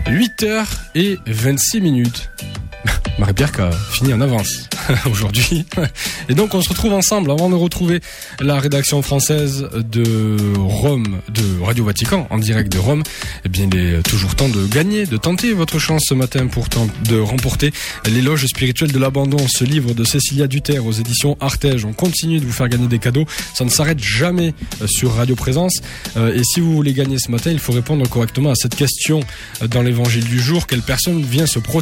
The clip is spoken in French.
8h26. Marie-Pierre qui a fini en avance aujourd'hui. Et donc on se retrouve ensemble avant de retrouver la rédaction française de Rome, de Radio Vatican, en direct de Rome. Eh bien, il est toujours temps de gagner, de tenter votre chance ce matin de remporter l'éloge spirituel de l'abandon, ce livre de Cécilia Duterre aux éditions Artege. On continue de vous faire gagner des cadeaux. Ça ne s'arrête jamais sur Radio Présence. Et si vous voulez gagner ce matin, il faut répondre correctement à cette question dans l'évangile du jour. Quelle personne vient se protéger